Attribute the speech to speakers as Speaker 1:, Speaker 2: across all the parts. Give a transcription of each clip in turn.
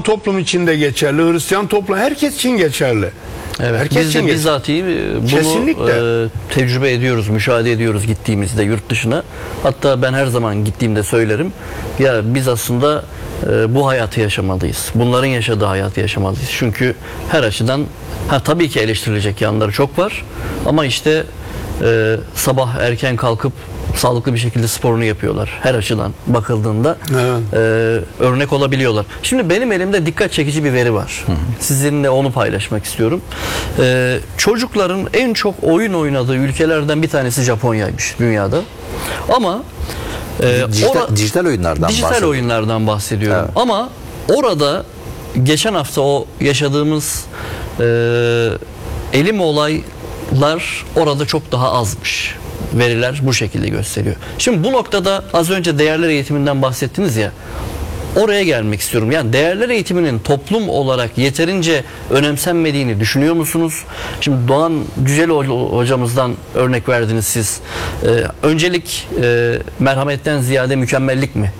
Speaker 1: toplum için de geçerli, Hristiyan toplum, herkes için geçerli.
Speaker 2: Evet,
Speaker 1: herkes
Speaker 2: biz de bizatihi bunu tecrübe ediyoruz, müşahede ediyoruz gittiğimizde yurt dışına. Hatta ben her zaman gittiğimde söylerim. Ya biz aslında bu hayatı yaşamalıyız. Bunların yaşadığı hayatı yaşamalıyız. Çünkü her açıdan tabii ki eleştirilecek yanları çok var. Ama işte sabah erken kalkıp sağlıklı bir şekilde sporunu yapıyorlar. Her açıdan bakıldığında örnek olabiliyorlar. Şimdi benim elimde dikkat çekici bir veri var. Sizinle onu paylaşmak istiyorum. Çocukların en çok oyun oynadığı ülkelerden bir tanesi Japonya'ymış dünyada. Ama dijital oyunlardan bahsediyorum. Evet. Ama orada geçen hafta o yaşadığımız elim olaylar orada çok daha azmış. Veriler bu şekilde gösteriyor. Şimdi bu noktada az önce değerler eğitiminden bahsettiniz ya, oraya gelmek istiyorum. Yani değerler eğitiminin toplum olarak yeterince önemsenmediğini düşünüyor musunuz? Şimdi Doğan Cüceli hocamızdan örnek verdiniz siz. Öncelik merhametten ziyade mükemmellik mi?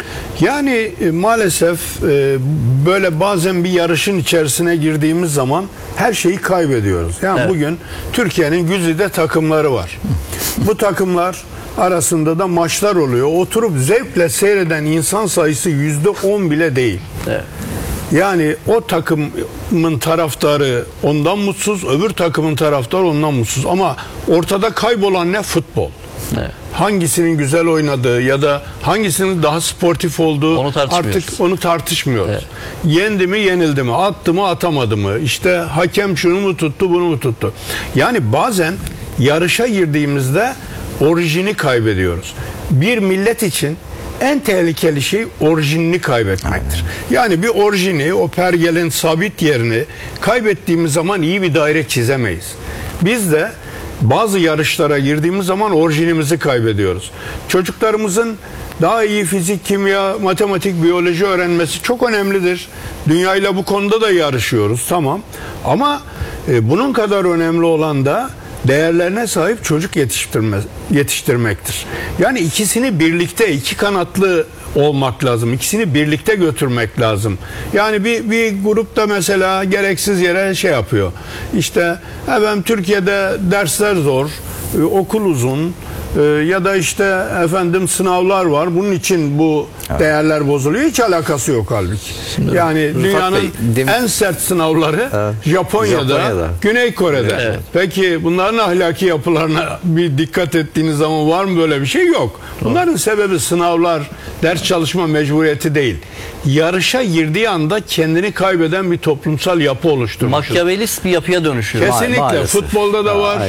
Speaker 1: Yani maalesef böyle bazen bir yarışın içerisine girdiğimiz zaman her şeyi kaybediyoruz. Yani bugün Türkiye'nin güzide takımları var. Bu takımlar arasında da maçlar oluyor. Oturup zevkle seyreden insan sayısı %10 bile değil. Evet. Yani o takımın taraftarı ondan mutsuz, öbür takımın taraftarı ondan mutsuz. Ama ortada kaybolan ne? Futbol. Evet. Hangisinin güzel oynadığı ya da hangisinin daha sportif olduğu artık onu tartışmıyoruz. Evet. Yendi mi, yenildi mi, attı mı, atamadı mı, işte hakem şunu mu tuttu, bunu mu tuttu. Yani bazen yarışa girdiğimizde orijini kaybediyoruz. Bir millet için en tehlikeli şey orijinini kaybetmektir. Yani bir orijini, o pergelin sabit yerini kaybettiğimiz zaman iyi bir daire çizemeyiz. Biz de bazı yarışlara girdiğimiz zaman orijinimizi kaybediyoruz. Çocuklarımızın daha iyi fizik, kimya, matematik, biyoloji öğrenmesi çok önemlidir. Dünyayla bu konuda da yarışıyoruz, tamam. Ama bunun kadar önemli olan da değerlerine sahip çocuk yetiştirmektir. Yani ikisini birlikte, iki kanatlı olmak lazım. İkisini birlikte götürmek lazım. Yani bir grupta mesela gereksiz yere şey yapıyor. İşte efendim Türkiye'de dersler zor, okul uzun, ya da işte efendim sınavlar var. Bunun için bu değerler bozuluyor. Hiç alakası yok halbuki. Şimdi, yani dünyanın en sert sınavları Japonya'da, Güney Kore'de. Evet. Peki bunların ahlaki yapılarına bir dikkat ettiğiniz zaman var mı böyle bir şey? Yok. Bunların sebebi sınavlar, ders çalışma mecburiyeti değil. Yarışa girdiği anda kendini kaybeden bir toplumsal yapı oluşturmuş.
Speaker 2: Makyavelist bir yapıya dönüşüyor.
Speaker 1: Kesinlikle. Maalesef. Futbolda da var.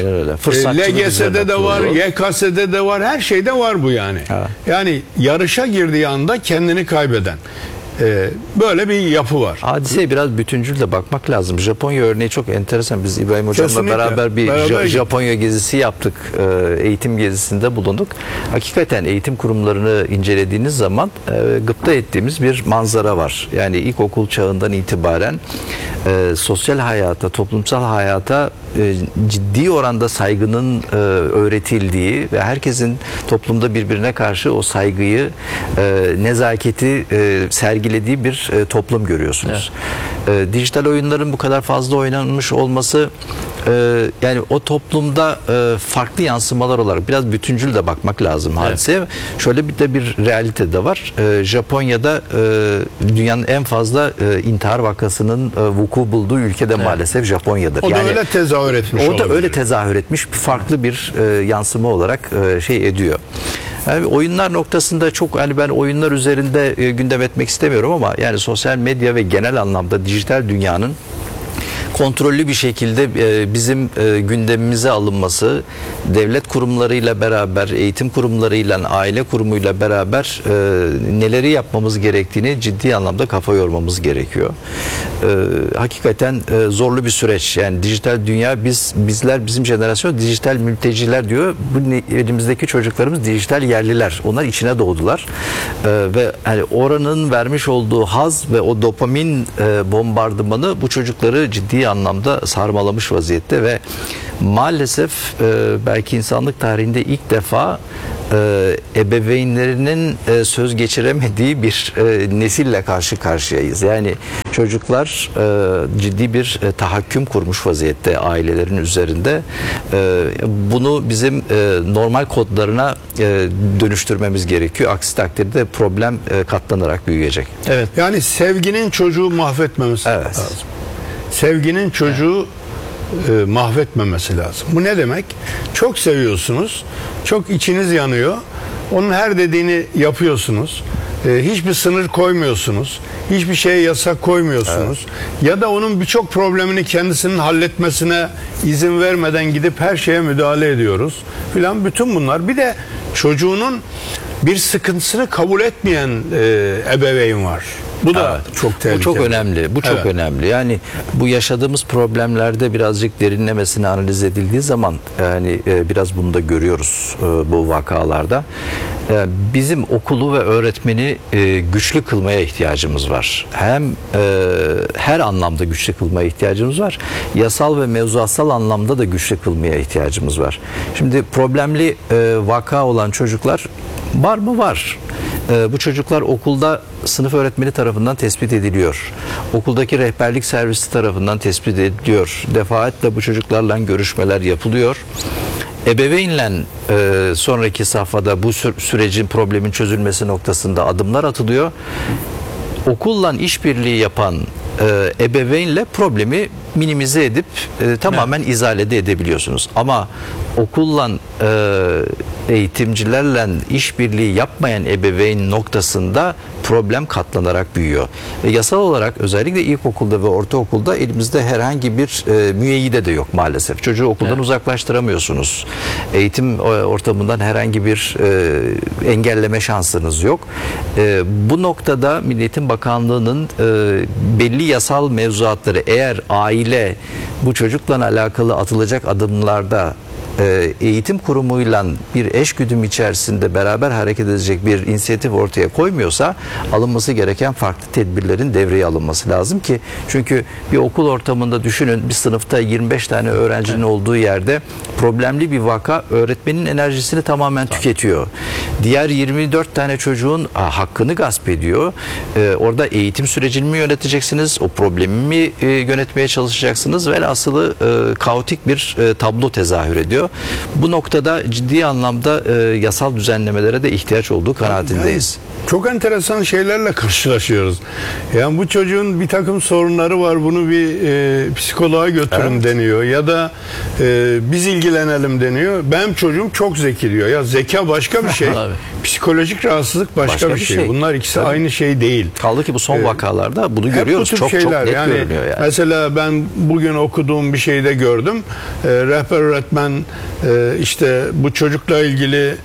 Speaker 1: LGS'de de var. YKS'de de var. Her şeyde var bu yani. Ha. Yani yarışa girdiği anda kendini kaybeden. Böyle bir yapı var.
Speaker 3: Hadiseye biraz bütüncül de bakmak lazım. Japonya örneği çok enteresan. Biz İbrahim Hocam'la
Speaker 1: kesinlikle
Speaker 3: beraber bir Japonya gezisi yaptık. Eğitim gezisinde bulunduk. Hakikaten eğitim kurumlarını incelediğiniz zaman gıpta ettiğimiz bir manzara var. Yani ilkokul çağından itibaren sosyal hayata, toplumsal hayata ciddi oranda saygının öğretildiği ve herkesin toplumda birbirine karşı o saygıyı, nezaketi sergilediği bir toplum görüyorsunuz. Evet. Dijital oyunların bu kadar fazla oynanmış olması yani o toplumda farklı yansımalar olarak biraz bütüncül de bakmak lazım hadiseye. Evet. Şöyle bir de bir realite de var. Japonya'da dünyanın en fazla intihar vakasının vuku bulduğu ülkede maalesef Japonya'dır.
Speaker 1: O da öyle tezahür etmiş.
Speaker 3: O da öyle tezahür etmiş, farklı bir yansıma olarak şey ediyor. Yani oyunlar noktasında çok ben oyunlar üzerinde gündem etmek istemiyorum ama yani sosyal medya ve genel anlamda dijital dünyanın kontrollü bir şekilde bizim gündemimize alınması, devlet kurumlarıyla beraber, eğitim kurumlarıyla, aile kurumuyla beraber neleri yapmamız gerektiğini ciddi anlamda kafa yormamız gerekiyor. Hakikaten zorlu bir süreç. Yani dijital dünya, bizim jenerasyon dijital mülteciler diyor. Bu elimizdeki çocuklarımız dijital yerliler. Onlar içine doğdular. Ve hani oranın vermiş olduğu haz ve o dopamin bombardımanı bu çocukları ciddi anlamda sarmalamış vaziyette ve maalesef belki insanlık tarihinde ilk defa ebeveynlerinin söz geçiremediği bir nesille karşı karşıyayız. Yani çocuklar ciddi bir tahakküm kurmuş vaziyette ailelerin üzerinde. Bunu bizim normal kodlarına dönüştürmemiz gerekiyor. Aksi takdirde problem katlanarak büyüyecek.
Speaker 2: Evet.
Speaker 1: Yani sevginin çocuğu mahvetmemesi
Speaker 3: Evet.
Speaker 1: lazım. Sevginin çocuğu mahvetmemesi lazım. Bu ne demek? Çok seviyorsunuz, çok içiniz yanıyor. Onun her dediğini yapıyorsunuz. Hiçbir sınır koymuyorsunuz. Hiçbir şeye yasak koymuyorsunuz. Ya da onun birçok problemini kendisinin halletmesine izin vermeden gidip her şeye müdahale ediyoruz filan. Bütün bunlar. Bir de çocuğunun bir sıkıntısını kabul etmeyen ebeveyn var. Bu da çok tehlikeli.
Speaker 3: Bu çok önemli. Bu çok
Speaker 1: Evet.
Speaker 3: önemli. Yani bu yaşadığımız problemlerde birazcık derinlemesine analiz edildiği zaman yani biraz bunu da görüyoruz bu vakalarda. Bizim okulu ve öğretmeni güçlü kılmaya ihtiyacımız var. Hem her anlamda güçlü kılmaya ihtiyacımız var. Yasal ve mevzuatsal anlamda da güçlü kılmaya ihtiyacımız var. Şimdi problemli vaka olan çocuklar var mı? Var. Bu çocuklar okulda sınıf öğretmeni tarafından tespit ediliyor. Okuldaki rehberlik servisi tarafından tespit ediliyor. Defaatle bu çocuklarla görüşmeler yapılıyor. Ebeveynle sonraki safhada bu sürecin, problemin çözülmesi noktasında adımlar atılıyor. Okulla işbirliği yapan ebeveynle problemi minimize edip tamamen izale de edebiliyorsunuz. Ama okulla eğitimcilerle işbirliği yapmayan ebeveyn noktasında problem katlanarak büyüyor. Yasal olarak özellikle ilkokulda ve ortaokulda elimizde herhangi bir müeyyide de yok maalesef. Çocuğu okuldan uzaklaştıramıyorsunuz. Eğitim ortamından herhangi bir engelleme şansınız yok. Bu noktada Milli Eğitim Bakanlığı'nın belli yasal mevzuatları, eğer aile bu çocukla alakalı atılacak adımlarda eğitim kurumuyla bir eşgüdüm içerisinde beraber hareket edecek bir inisiyatif ortaya koymuyorsa alınması gereken farklı tedbirlerin devreye alınması lazım ki, çünkü bir okul ortamında düşünün, bir sınıfta 25 tane öğrencinin olduğu yerde problemli bir vaka öğretmenin enerjisini tamamen tüketiyor. Diğer 24 tane çocuğun hakkını gasp ediyor. Orada eğitim sürecini mi yöneteceksiniz? O problemi mi yönetmeye çalışacaksınız? Velhasılı kaotik bir tablo tezahür ediyor. Bu noktada ciddi anlamda yasal düzenlemelere de ihtiyaç olduğu kanaatindeyiz.
Speaker 1: Yani çok enteresan şeylerle karşılaşıyoruz. Yani bu çocuğun bir takım sorunları var, bunu bir psikoloğa götürün deniyor ya da biz ilgilenelim deniyor. Benim çocuğum çok zeki diyor. Ya zeka başka bir şey. Psikolojik rahatsızlık başka bir şey. Bunlar ikisi aynı şey değil.
Speaker 3: Kaldı ki bu son vakalarda bunu görüyoruz.
Speaker 1: Bu
Speaker 3: Çok
Speaker 1: şeyler,
Speaker 3: net
Speaker 1: yani
Speaker 3: görünüyor yani.
Speaker 1: Mesela ben bugün okuduğum bir şeyde gördüm. Rehber öğretmen işte bu çocukla ilgili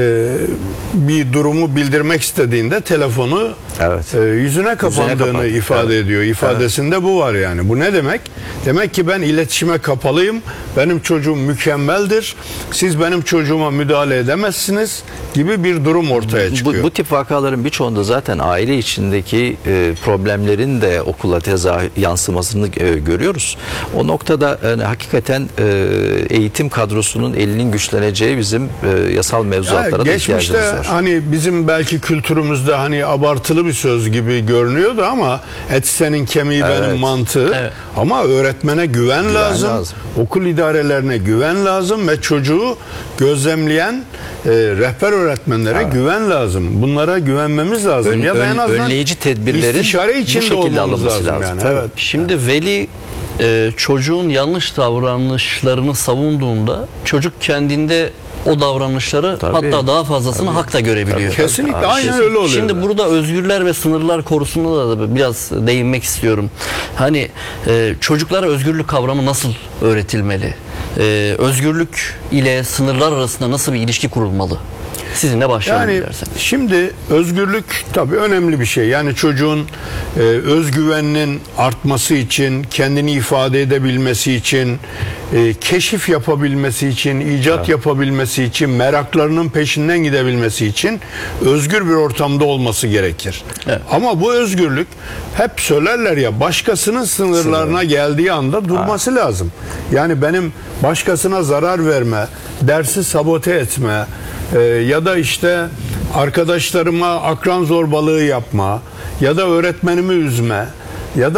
Speaker 1: bir durumu bildirmek istediğinde telefonu yüzüne kapandığını ifade ediyor. İfadesinde bu var yani. Bu ne demek? Demek ki ben iletişime kapalıyım. Benim çocuğum mükemmeldir. Siz benim çocuğuma müdahale edemezsiniz gibi bir durum ortaya çıkıyor.
Speaker 3: Bu tip vakaların birçoğunda zaten aile içindeki problemlerin de okula yansımasını görüyoruz. O noktada hakikaten eğitim kadrosunun elinin güçleneceği bizim yasal mevzuatlara da ihtiyacımız var.
Speaker 1: Geçmişte hani bizim belki kültürümüzde hani abartılı bir söz gibi görünüyordu ama et senin kemiği benim mantığı. Evet. Ama öğretmene güven lazım. Okul idarelerine güven lazım ve çocuğu gözlemleyen rehber öğretmenlere güven lazım. Bunlara güvenmemiz lazım. Ya da en azından
Speaker 3: önleyici tedbirlerin
Speaker 1: istişare içinde olmamız lazım. Yani. Evet.
Speaker 2: Şimdi veli çocuğun yanlış davranışlarını savunduğunda çocuk kendinde o davranışları hatta daha fazlasını hak da görebiliyor.
Speaker 1: Kesinlikle aynen öyle oluyor.
Speaker 2: Şimdi burada özgürler ve sınırlar konusunda da biraz değinmek istiyorum. Hani çocuklara özgürlük kavramı nasıl öğretilmeli? Özgürlük ile sınırlar arasında nasıl bir ilişki kurulmalı? Sizinle başlayalım derseniz.
Speaker 1: Şimdi özgürlük tabii önemli bir şey. Yani çocuğun özgüveninin artması için, kendini ifade edebilmesi için, keşif yapabilmesi için, icat yapabilmesi için, meraklarının peşinden gidebilmesi için özgür bir ortamda olması gerekir. Evet. Ama bu özgürlük hep söylerler ya, başkasının sınırlarına geldiği anda durması lazım. Yani benim başkasına zarar verme, dersi sabote etme ya ya da işte arkadaşlarıma akran zorbalığı yapma ya da öğretmenimi üzme